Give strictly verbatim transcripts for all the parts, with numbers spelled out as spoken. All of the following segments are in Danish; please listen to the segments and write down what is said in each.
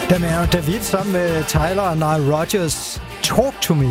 Der er David sammen med Tyler og Nile Rodgers. Talk to me.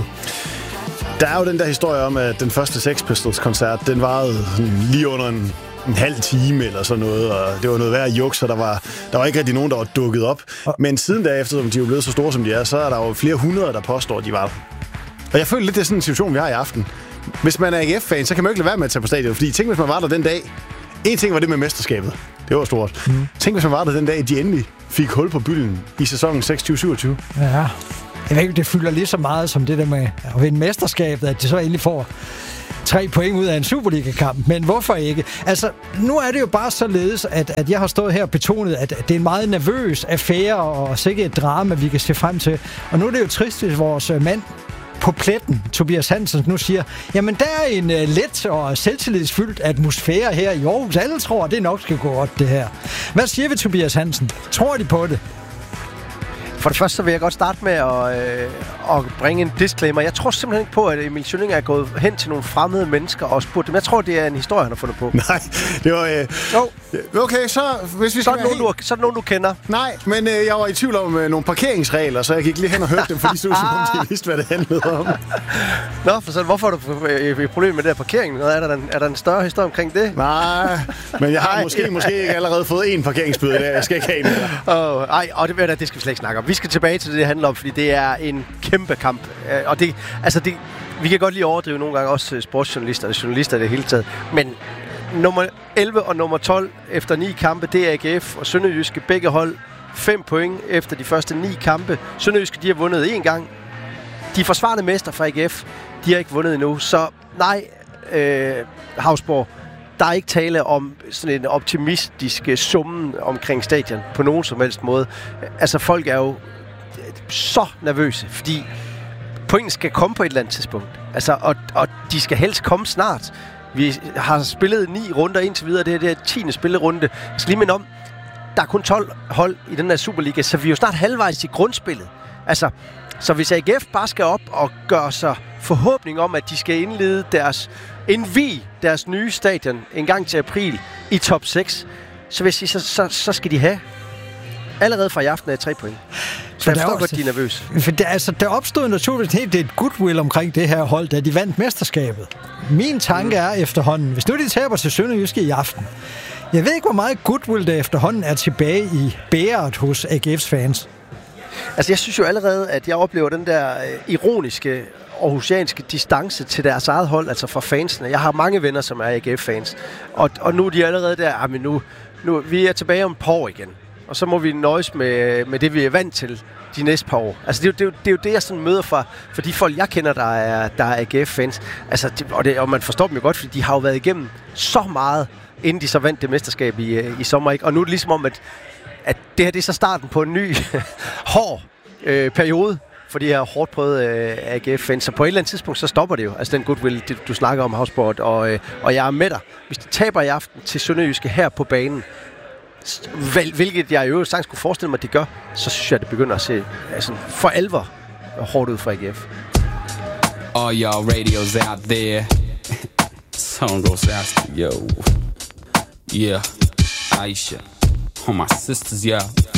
Der er jo den der historie om, at den første Sex Pistols-koncert, den varede lige under en, en halv time eller sådan noget, og det var noget værd juks, så der var, der var ikke rigtig nogen, der var dukket op. Men siden da, eftersom de er blevet så store, som de er, så er der jo flere hundrede, der påstår, at de var der. Og jeg føler lidt, det er sådan en situation, vi har i aften. Hvis man er A G F-fan, så kan man jo ikke lade være med at tage på stadion, fordi tænk, hvis man var der den dag. En ting var det med mesterskabet. Det var stort. Mm. Tænk, hvis man var der den dag, de endelig fik hul på bylden i sæsonen seksogtyve syvogtyve. Ja. Jeg ved ikke, det fylder lige så meget som det der med at vinde mesterskabet, at de så endelig får tre point ud af en Superliga-kamp. Men hvorfor ikke? Altså, nu er det jo bare således, at, at jeg har stået her og betonet, at det er en meget nervøs affære og sikkert et drama, vi kan se frem til. Og nu er det jo trist, hvis vores mand på pletten, Tobias Hansen, nu siger, jamen der er en uh, let og selvtillidsfyldt atmosfære her i Aarhus. Alle tror, at det nok skal gå godt, det her. Hvad siger vi, Tobias Hansen? Tror de på det? For det første så vil jeg godt starte med at, øh, at bringe en disclaimer. Jeg tror simpelthen ikke på, at Emil Schønning er gået hen til nogle fremmede mennesker og spurgt dem. Jeg tror, det er en historie, han har fundet på. Nej, det var... Øh... Jo. Okay, så hvis vi så er det nogen, helt... du, nogen, du kender. Nej, men øh, jeg var i tvivl om øh, nogle parkeringsregler, så jeg gik lige hen og hørte dem, fordi så som de vidste, hvad det handlede om. Nå, for så hvorfor har du et problem med det her parkering? Er der, en, er der en større historie omkring det? Nej, men jeg har måske, måske ikke allerede fået én parkeringsbøde der. Jeg skal ikke have en mere. Oh, ej, og det, det skal vi slet ikke snakke om. Vi skal tilbage til det, det handler om, fordi det er en kæmpe kamp. Og det, altså det, vi kan godt lige overdrive nogle gange også sportsjournalister og journalister i det hele taget. Men nummer elleve og nummer tolv efter ni kampe, det er A G F og Sønderjyske. Begge hold fem point efter de første ni kampe. Sønderjyske, de har vundet én gang. De forsvarende mester fra A G F, de har ikke vundet endnu. Så nej, øh, Hausborg, der er ikke tale om sådan en optimistisk summen omkring stadion på nogen som helst måde. Altså folk er jo så nervøse, fordi pointene skal komme på et eller andet tidspunkt. Altså, og, og de skal helst komme snart. Vi har spillet ni runder indtil videre. Det er det tiende spillerunde. Jeg skal lige minde om, der er kun tolv hold i den her Superliga, så vi er jo snart halvvejs i grundspillet. Altså, så hvis A G F bare skal op og gøre sig forhåbning om, at de skal indlede deres, indvige deres nye stadion en gang til april i top seks, så vil jeg sige, så, så, så skal de have allerede fra i aften af tre point. Så jeg forstår godt, de er nervøse. For der, altså, der opstod naturligt helt et goodwill omkring det her hold, da de vandt mesterskabet. Min tanke mm. er efterhånden, hvis nu de taber til Sønderjyske i aften, jeg ved ikke, hvor meget goodwill der efterhånden er tilbage i bæret hos A G F's fans. Altså, jeg synes jo allerede, at jeg oplever den der øh, ironiske aarhusianske distance til deres eget hold, altså fra fansene. Jeg har mange venner, som er A G F-fans, og, og nu er de allerede der, ah, men nu, nu vi er tilbage om et par år igen. Og så må vi nøjes med, med det, vi er vant til de næste par år. Altså, det er jo det, det, er jo det jeg sådan møder fra, for de folk, jeg kender, der er, der er A G F-fans. Altså, det, og, det, og man forstår dem jo godt, fordi de har jo været igennem så meget, inden de så vandt det mesterskab i, i sommer. Ikke? Og nu er det ligesom om, at, at det her det er så starten på en ny, hård øh, periode for de her hårdt prøvede øh, A G F-fans. Så på et eller andet tidspunkt, så stopper det jo. Altså den goodwill, det, du snakker om, Hausborg, og, øh, og jeg er med dig. Hvis de taber i aften til Sønderjyske her på banen, hvilket jeg jo sagtens kunne forestille mig, at de gør, så synes jeg, at det begynder at se altså, for alvor hårdt ud fra A G F. All y'all radios out there. Song goes out to yo. Yeah, Aisha. All my sisters, yeah.